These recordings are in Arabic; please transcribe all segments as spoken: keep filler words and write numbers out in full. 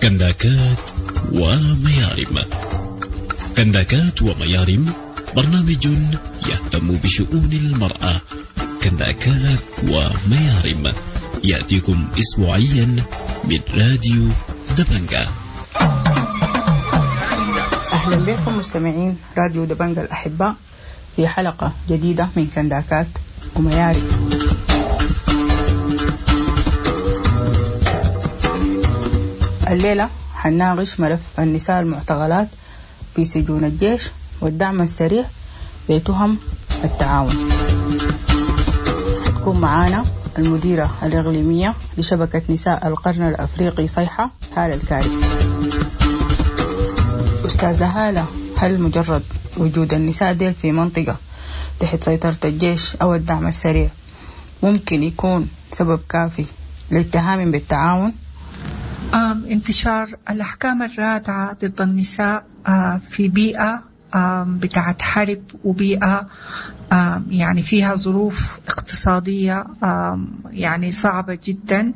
كنداكات وميارم. كنداكات وميارم برنامج يهتم بشؤون المرأة. كنداكات وميارم يأتيكم أسبوعيا من راديو دبنجة. أهلا بكم مستمعين راديو دبنجة الأحباء في حلقة جديدة من كنداكات وميارم. الليلة حنناقش ملف النساء المعتقلات في سجون الجيش والدعم السريع بتهم التعاون. حتكون معانا المديرة الإقليمية لشبكة نساء القرن الأفريقي صيحة هالة الكاري. أستاذة هالة، هل مجرد وجود النساء ديل في منطقة تحت سيطرة الجيش أو الدعم السريع ممكن يكون سبب كافي للاتهام بالتعاون؟ انتشار الأحكام الرادعة ضد النساء في بيئة بتاعت حرب وبيئة يعني فيها ظروف اقتصادية يعني صعبة جدا،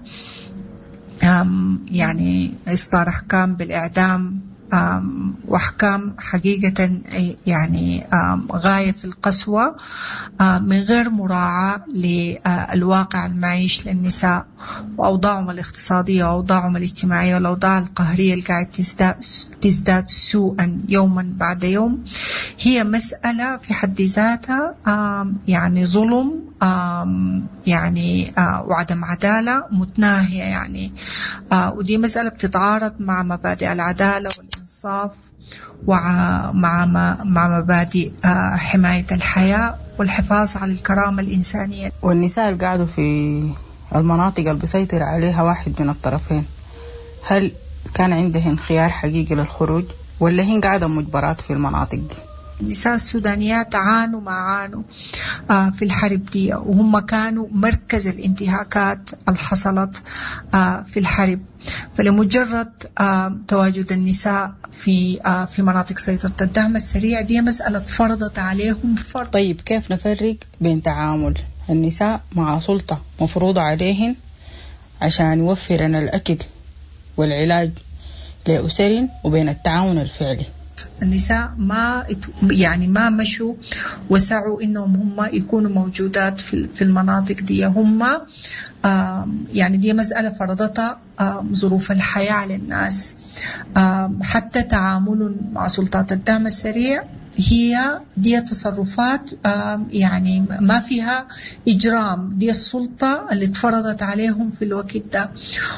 يعني إصدار أحكام بالإعدام وأحكام حقيقة يعني غاية في القسوة من غير مراعاة للواقع المعيش للنساء وأوضاعهم الاقتصادية وأوضاعهم الاجتماعية والأوضاع القهرية اللي قاعد تزداد سوءا يوما بعد يوم. هي مسألة في حد ذاتها يعني ظلم يعني وعدم عدالة متناهية يعني، ودي مسألة بتتعارض مع مبادئ العدالة والإنصاف ومع مع مبادئ حماية الحياة والحفاظ على الكرامة الإنسانية. والنساء اللي قاعدوا في المناطق اللي بيسيطر عليها واحد من الطرفين، هل كان عندهن خيار حقيقي للخروج ولا هن قاعدة مجبرات في المناطق دي؟ النساء السودانيات عانوا ما عانوا في الحرب دي، وهم كانوا مركز الانتهاكات اللي حصلت في الحرب. فلمجرد تواجد النساء في في مناطق سيطرة الدعم السريع دي مسألة فرضت عليهم فرض. طيب كيف نفرق بين تعامل النساء مع سلطة مفروضة عليهن عشان يوفرن الأكل والعلاج لأسرين وبين التعاون الفعلي؟ النساء ما يعني ما مشوا وسعوا إنهم هم يكونوا موجودات في في المناطق دي. هم يعني دي مسألة فرضتها ظروف الحياة على الناس. حتى تعامل مع سلطات الدعم السريع هي دي تصرفات يعني ما فيها إجرام، دي السلطة اللي اتفرضت عليهم في الوقت ده،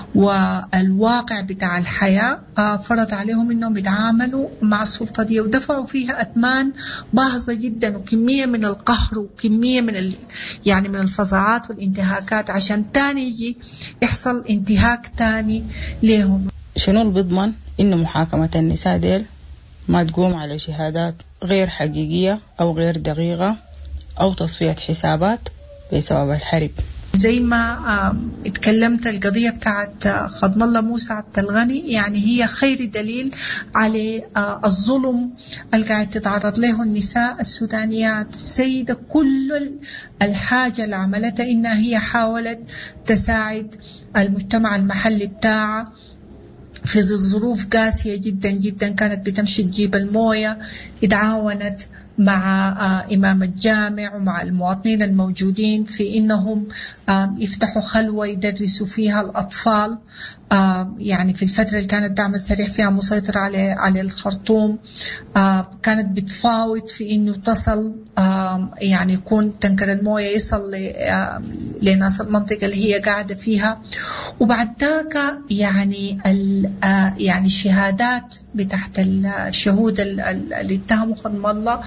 والواقع بتاع الحياة فرض عليهم إنهم يتعاملوا مع السلطة دي ودفعوا فيها أثمان باهظة جدا وكمية من القهر وكمية من ال يعني من الفظاعات والانتهاكات عشان تاني يجي يحصل انتهاك تاني لهم. شنو اللي بيضمن إنه محاكمة النساء ديل ما تقوم على شهادات غير حقيقية أو غير دقيقة أو تصفية حسابات بسبب الحرب؟ زي ما اتكلمت القضية بتاعت خضم الله موسى عبد الغني، يعني هي خير دليل على الظلم اللي قاعد تتعرض له النساء السودانيات. السيدة كل الحاجة اللي عملتها إنها هي حاولت تساعد المجتمع المحلي بتاعها في ظروف قاسية جدا جدا، كانت بتمشي تجيب الموية، اتعاونت مع إمام الجامع ومع المواطنين الموجودين في إنهم يفتحوا خلوة يدرسوا فيها الأطفال. يعني في الفترة اللي كانت الدعم السريع فيها مسيطر على على الخرطوم، كانت بتفاوض في إنه تصل يعني يكون تنكر الموية يصل لناس المنطقة اللي هي قاعدة فيها. وبعد ذاك يعني يعني الشهادات بتاعت الشهود اللي اتهموا خضم الله،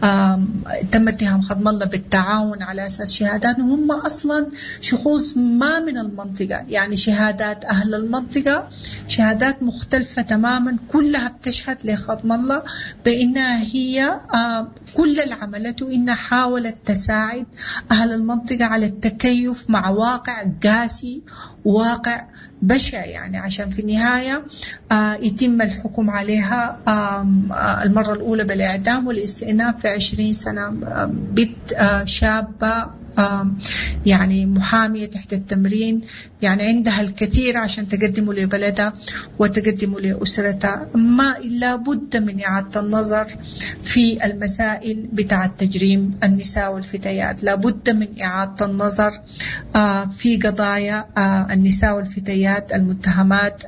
تم اتهام خضم الله بالتعاون على أساس شهادات وهم أصلا شخوص ما من المنطقة، يعني شهادات أهل المنطقة شهادات مختلفة تماما كلها بتشهد لخضم الله بأنها هي كل اللي عملته إنها حاولت تساعد أهل المنطقة على التكيف مع واقع قاسي واقع بشع، يعني عشان في النهاية يتم الحكم عليها المرة الأولى بالإعدام والاستئناف في عشرين سنة. بنت شابة يعني محامية تحت التمرين، يعني عندها الكثير عشان تقدمه لبلدها وتقدمه لأسرتها. ما إلا بد من إعادة النظر في المسائل بتاع تجريم النساء والفتيات، لا بد من إعادة النظر في قضايا النساء والفتيات المتهمات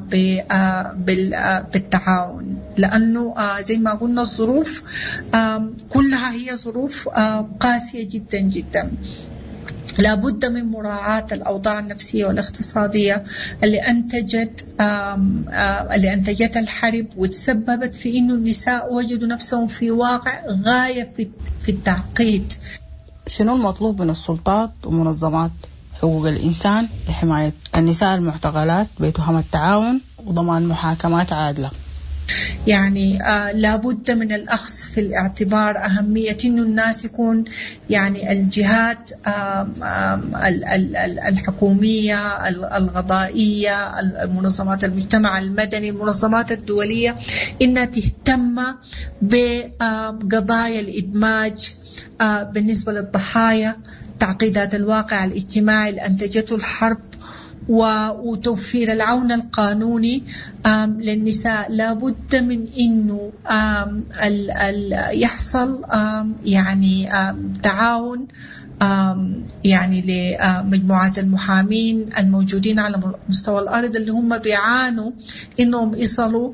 بالتعاون، لأنه زي ما قلنا الظروف كلها هي ظروف قاسية جدا جدا. لا بد من مراعاة الأوضاع النفسية والاقتصادية اللي أنتجت اللي أنتجتها الحرب وتسببت في إنه النساء وجدوا نفسهم في واقع غاية في في التعقيد. شنو المطلوب من السلطات ومنظمات حقوق الإنسان لحماية النساء المعتقلات بتهم التعاون وضمان محاكمات عادلة؟ يعني آه لابد من الأخذ في الاعتبار أهمية إنه الناس يكون يعني الجهات آه آه الحكومية الغضائية المنظمات المجتمع المدني المنظمات الدولية إنها تهتم بقضايا الإدماج آه بالنسبة للضحايا، تعقيدات الواقع الاجتماعي اللي أنتجته الحرب وتوفير العون القانوني للنساء. لابد من إنه ال ال يحصل يعني تعاون يعني لمجموعات المحامين الموجودين على مستوى الأرض اللي هم بيعانوا إنهم يصلوا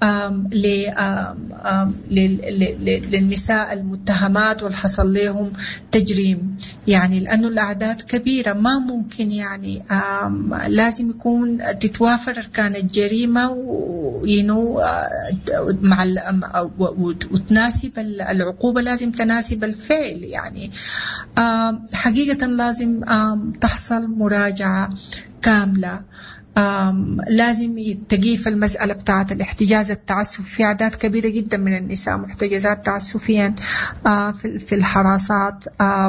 للنساء المتهمات والحصل لهم تجريم، يعني لأنه الأعداد كبيرة ما ممكن يعني لازم يكون تتوافر أركان الجريمة وينو مع وتناسب العقوبة، لازم تناسب الفعل. يعني حقيقة لازم تحصل مراجعة كاملة، لازم تقيف المسألة بتاعة الاحتجاز التعسفي. في أعداد كبيرة جدا من النساء محتجزات تعسفيا في الحراسات،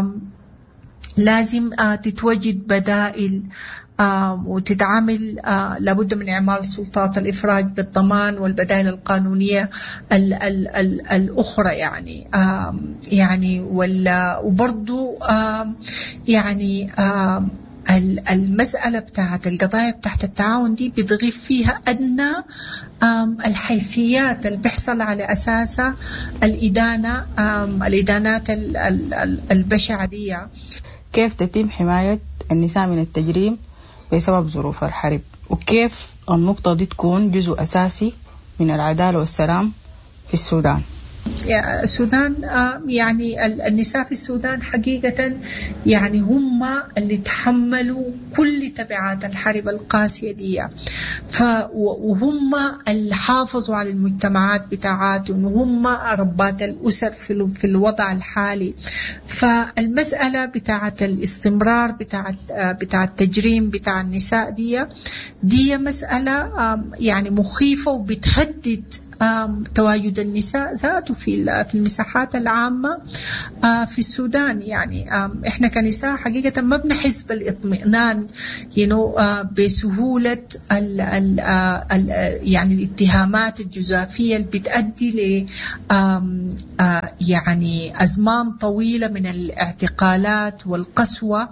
لازم تتوجد بدائل وتتعامل. لابد من إعمال سلطات الإفراج بالضمان والبدائل القانونية ال ال ال الأخرى يعني يعني ولا وبرضو يعني المسألة بتاعت القضايا بتاعت التعاون دي بتضيف فيها أدنى الحيثيات اللي بيحصل على أساسها الإدانة الإدانات البشعة دي. كيف تتم حماية النساء من التجريم بسبب ظروف الحرب، وكيف النقطة دي تكون جزء أساسي من العدالة والسلام في السودان؟ السودان يعني النساء في السودان حقيقة يعني هم اللي تحملوا كل تبعات الحرب القاسية دي، وهم اللي حافظوا على المجتمعات بتاعاتهم، وهم ربات الأسر في الوضع الحالي. فالمسألة بتاعت الاستمرار بتاعت بتاعت التجريم بتاع النساء دي دي مسألة يعني مخيفة وبتهدد تواجد النساء ذاته في في المساحات العامة في السودان. يعني إحنا كنساء حقيقة ما بنحس بالاطمئنان you know بسهولة ال ال ال يعني الاتهامات الجزافية اللي بتؤدي ل يعني أزمان طويلة من الاعتقالات والقسوة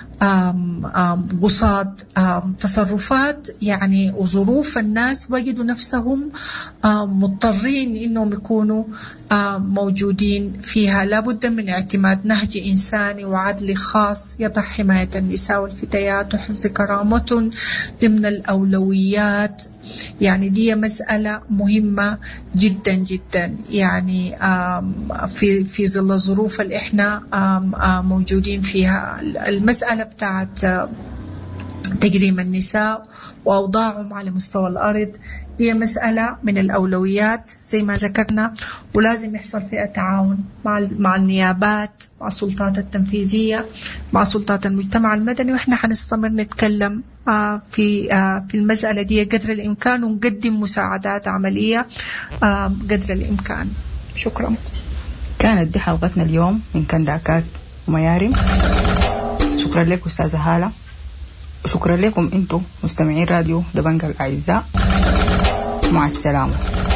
قصاد تصرفات يعني وظروف الناس وجدوا نفسهم مضطرين إنهم يكونوا موجودين فيها. لابد من اعتماد نهج إنساني وعدلي خاص يضع حماية النساء والفتيات وحفظ كرامتهم ضمن الأولويات. يعني دي مسألة مهمة جدا جدا يعني في في ظل الظروف اللي احنا موجودين فيها. المسألة بتاعت تجريم النساء وأوضاعهم على مستوى الأرض هي مسألة من الأولويات زي ما ذكرنا، ولازم يحصل فيها تعاون مع مع النيابات، مع السلطات التنفيذية، مع سلطات المجتمع المدني. وإحنا حنستمر نتكلم في في المسألة دي قدر الإمكان ونقدم مساعدات عملية قدر الإمكان. شكرا. كانت دي حلقتنا اليوم من كنداكات وميارم. شكرا لك أستاذة هالة، وشكرا لكم أنتم مستمعين راديو دبنجة الأعزاء. مع السلامة.